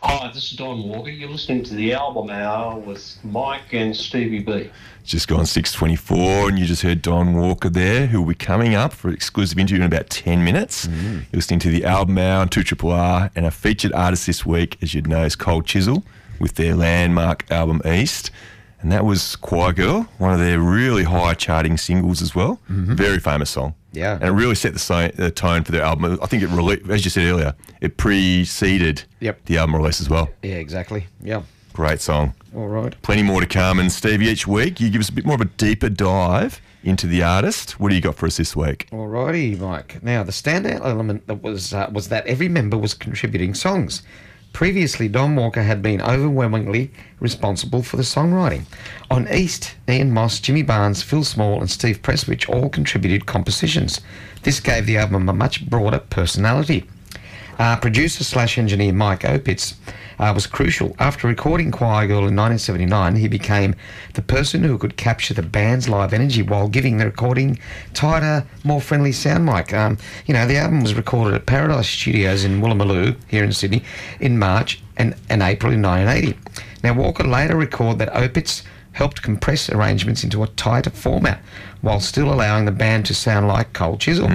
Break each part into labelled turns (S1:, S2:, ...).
S1: Hi, this is Don Walker. You're listening to the Album Hour with Mike and Stevie B.
S2: Just gone 6:24, and you just heard Don Walker there, who will be coming up for an exclusive interview in about 10 minutes. You're listening to the Album Hour on 2RRR, and our featured artist this week, as you'd know, is Cold Chisel with their landmark album East. And that was Choir Girl, one of their really high charting singles as well. Very famous song.
S3: Yeah.
S2: And it really set the tone for their album. I think it, as you said earlier, it preceded the album release as well.
S3: Yeah, exactly. Yeah.
S2: Great song.
S3: All right.
S2: Plenty more to come. And Stevie, each week you give us a bit more of a deeper dive into the artist. What do you got for us this week?
S3: All righty, Mike. Now, the standout element that was that every member was contributing songs. Previously, Don Walker had been overwhelmingly responsible for the songwriting. On East, Ian Moss, Jimmy Barnes, Phil Small and Steve Presswich all contributed compositions. This gave the album a much broader personality. Producer/engineer Mike Opitz was crucial. After recording Choir Girl in 1979, he became the person who could capture the band's live energy while giving the recording tighter, more friendly sound. Mike, the album was recorded at Paradise Studios in Woolloomooloo here in Sydney in March and April in 1980. Now, Walker later recorded that Opitz helped compress arrangements into a tighter format while still allowing the band to sound like Cold Chisel.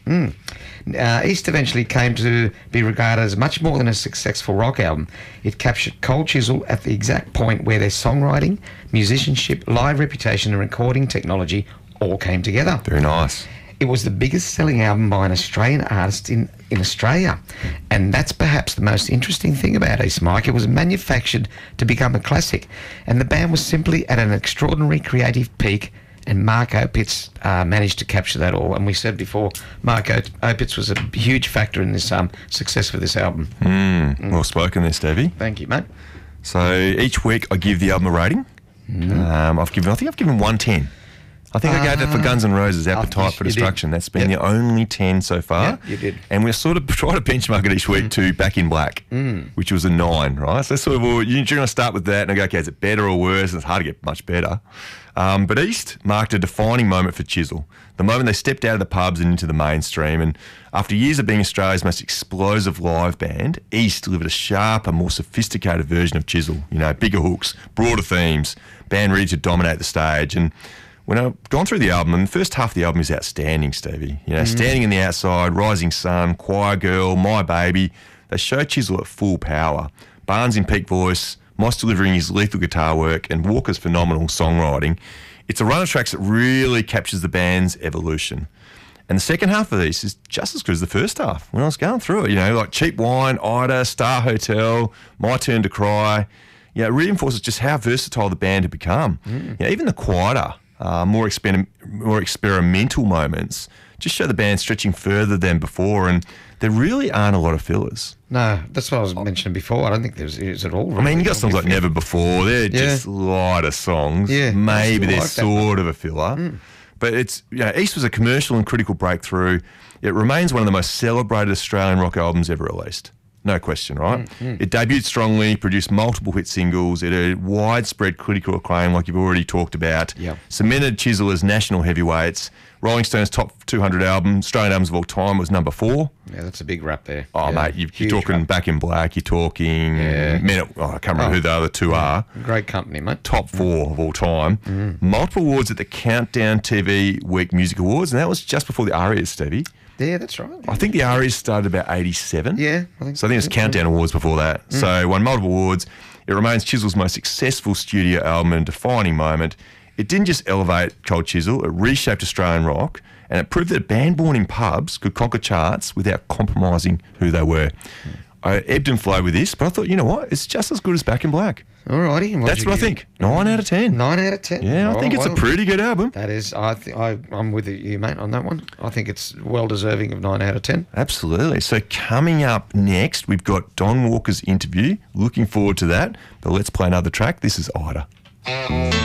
S3: East eventually came to be regarded as much more than a successful rock album. It captured Cold Chisel at the exact point where their songwriting, musicianship, live reputation and recording technology all came together.
S2: Very nice.
S3: It was the biggest selling album by an Australian artist in Australia. And that's perhaps the most interesting thing about East, Mike. It was manufactured to become a classic. And the band was simply at an extraordinary creative peak, and Mark Opitz managed to capture that all. And we said before, Mark Opitz was a huge factor in this success for this album.
S2: Well spoken there, Stevie.
S3: Thank you, mate.
S2: So each week I give the album a rating. I think I've given 110. I think I gave that for Guns N' Roses, Appetite for Destruction. That's been the only 10 so far.
S3: Yep, you did.
S2: And we're sort of trying to benchmark it each week to Back in Black, which was a 9, right? So sort of, you're going to start with that and go, okay, is it better or worse? And it's hard to get much better. But East marked a defining moment for Chisel, the moment they stepped out of the pubs and into the mainstream. And after years of being Australia's most explosive live band, East delivered a sharper, more sophisticated version of Chisel. You know, bigger hooks, broader themes, band ready to dominate the stage. And when I've gone through the album, and the first half of the album is outstanding, Stevie. You know, Standing in the Outside, Rising Sun, Choir Girl, My Baby, they show Chisel at full power. Barnes in peak voice, Moss delivering his lethal guitar work, and Walker's phenomenal songwriting. It's a run of tracks that really captures the band's evolution. And the second half of this is just as good as the first half. When I was going through it, you know, like Cheap Wine, Ida, Star Hotel, My Turn to Cry, it reinforces just how versatile the band had become. Even the quieter, more experimental moments just show the band stretching further than before, and there really aren't a lot of fillers.
S3: No, that's what I was mentioning before. I don't think there's at all. Really.
S2: I mean, you got songs like Never Before. They're just lighter songs. Maybe they're sort of a filler. But it's East was a commercial and critical breakthrough. It remains one of the most celebrated Australian rock albums ever released. No question, right? It debuted strongly, produced multiple hit singles. It had widespread critical acclaim, like you've already talked about. Cemented Chisel as national heavyweights. Rolling Stone's top 200 Australian albums of all time was number 4.
S3: Yeah, that's a big rap there.
S2: Oh, mate, you're talking rap. Back in Black. You're talking I can't remember who the other two are.
S3: Great company, mate.
S2: Top 4 of all time. Multiple awards at the Countdown TV Week Music Awards, and that was just before the ARIAs, Stevie.
S3: Yeah, that's right.
S2: I think the ARIAs started about 87.
S3: Yeah, I think so.
S2: So I think it was Countdown Awards before that. So won multiple awards. It remains Chisel's most successful studio album and defining moment. It didn't just elevate Cold Chisel, it reshaped Australian rock, and it proved that a band born in pubs could conquer charts without compromising who they were. I ebbed and flowed with this, but I thought, you know what? It's just as good as Back in Black.
S3: All righty.
S2: That's what I think. 9 out of 10.
S3: 9 out of 10.
S2: Yeah, I think it's a pretty good album.
S3: That is. I'm with you, mate, on that one. I think it's well deserving of 9 out of 10.
S2: Absolutely. So coming up next, we've got Don Walker's interview. Looking forward to that. But let's play another track. This is Ida.